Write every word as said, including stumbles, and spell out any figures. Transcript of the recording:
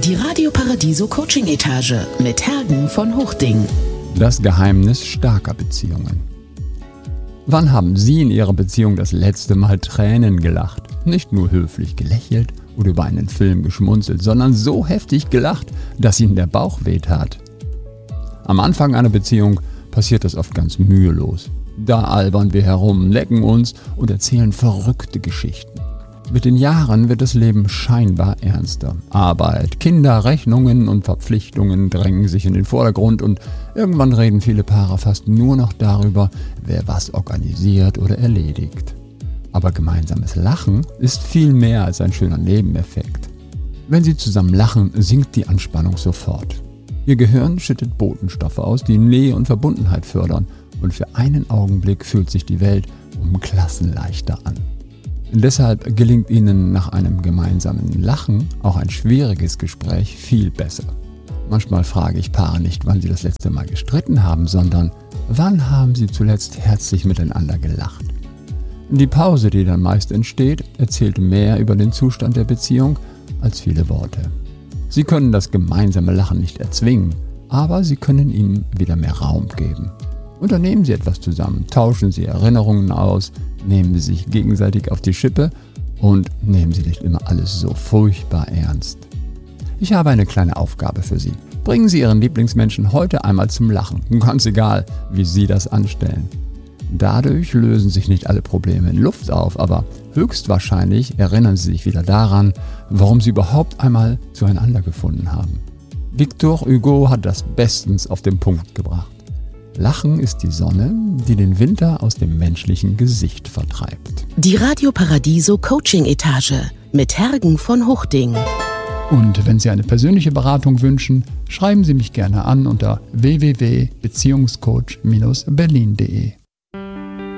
Die Radio Paradiso Coaching Etage mit Hergen von Huchting. Das Geheimnis starker Beziehungen. Wann haben Sie in Ihrer Beziehung das letzte Mal Tränen gelacht? Nicht nur höflich gelächelt oder über einen Film geschmunzelt, sondern so heftig gelacht, dass Ihnen der Bauch wehtat. Am Anfang einer Beziehung passiert das oft ganz mühelos. Da albern wir herum, lecken uns und erzählen verrückte Geschichten. Mit den Jahren wird das Leben scheinbar ernster. Arbeit, Kinder, Rechnungen und Verpflichtungen drängen sich in den Vordergrund und irgendwann reden viele Paare fast nur noch darüber, wer was organisiert oder erledigt. Aber gemeinsames Lachen ist viel mehr als ein schöner Nebeneffekt. Wenn sie zusammen lachen, sinkt die Anspannung sofort. Ihr Gehirn schüttet Botenstoffe aus, die Nähe und Verbundenheit fördern, und für einen Augenblick fühlt sich die Welt um Klassen leichter an. Deshalb gelingt Ihnen nach einem gemeinsamen Lachen auch ein schwieriges Gespräch viel besser. Manchmal frage ich Paare nicht, wann sie das letzte Mal gestritten haben, sondern wann haben sie zuletzt herzlich miteinander gelacht. Die Pause, die dann meist entsteht, erzählt mehr über den Zustand der Beziehung als viele Worte. Sie können das gemeinsame Lachen nicht erzwingen, aber Sie können ihm wieder mehr Raum geben. Unternehmen Sie etwas zusammen, tauschen Sie Erinnerungen aus, nehmen Sie sich gegenseitig auf die Schippe und nehmen Sie nicht immer alles so furchtbar ernst. Ich habe eine kleine Aufgabe für Sie. Bringen Sie Ihren Lieblingsmenschen heute einmal zum Lachen, ganz egal, wie Sie das anstellen. Dadurch lösen sich nicht alle Probleme in Luft auf, aber höchstwahrscheinlich erinnern Sie sich wieder daran, warum Sie überhaupt einmal zueinander gefunden haben. Victor Hugo hat das bestens auf den Punkt gebracht. Lachen ist die Sonne, die den Winter aus dem menschlichen Gesicht vertreibt. Die Radio Paradiso Coaching Etage mit Hergen von Huchting. Und wenn Sie eine persönliche Beratung wünschen, schreiben Sie mich gerne an unter w w w punkt beziehungscoach Bindestrich berlin punkt de.